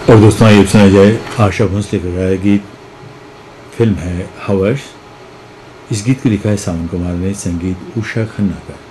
और दोस्तों आइए सुना जाए आशा भोसले का गाया गीत। फिल्म है हवस। इस गीत को लिखा है सावन कुमार ने, संगीत उषा खन्ना का।